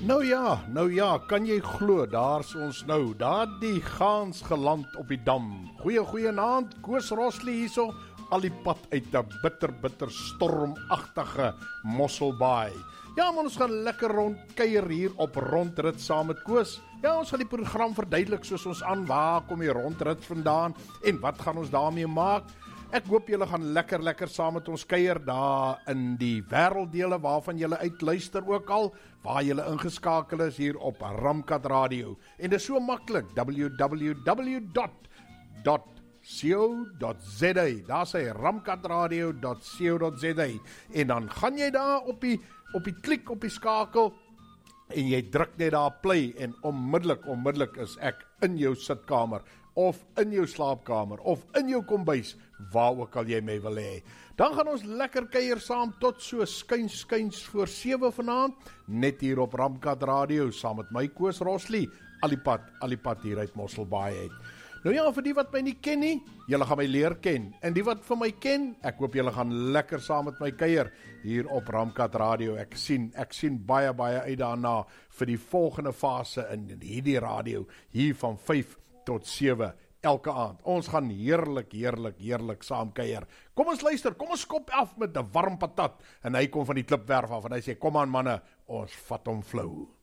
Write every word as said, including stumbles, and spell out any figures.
Nou ja, nou ja, kan jy glo, daar's ons nou, daar die gaans geland op die dam. Goeie, goeie naand, Koos Rosli hierso, al die pad uit 'n bitter, bitter stormagtige Mosselbaai. Ja, maar ons gaan lekker rond kuier hier op Rondrit saam met Koos. Ja, ons gaan die program verduidelik soos ons aan, waar kom die rondrit vandaan en wat gaan ons daarmee maak. Ek hoop julle gaan lekker, lekker saam met ons kuier daar in die wêrelddele waarvan julle uitluister ook al, waar julle ingeskakel is hier op Ramkat Radio. En dit is so maklik, w w w dot co dot za, daar sê ramkat radio dot co dot za, en dan gaan jy daar op die, op die klik op die skakel, en jy druk net daar play, en onmiddellik, onmiddellik is ek in jou sitkamer, of in jou slaapkamer, of in jou kombuis, waar ook al jy my wil hê. Dan gaan ons lekker kuier saam tot so skuins, skuins voor sewe vanaand, net hier op Ramkat Radio, saam met my Koos Rosli, al die pad, al die pad hier uit Mosselbaai uit. Nou ja, vir die wat my nie ken nie, julle gaan my leer ken, en die wat vir my ken, ek hoop julle gaan lekker saam met my kuier, hier op Ramkat Radio. Ek sien, ek sien baie, baie uit daarna, vir die volgende fase in hierdie radio, hier van vyf tot sewe, elke aand. Ons gaan heerlik, heerlik, heerlik saam kuier. Kom ons luister, kom ons skop af met 'n warm patat, en hy kom van die klipwerf af, en hy sê, kom aan manne, ons vat hom flou.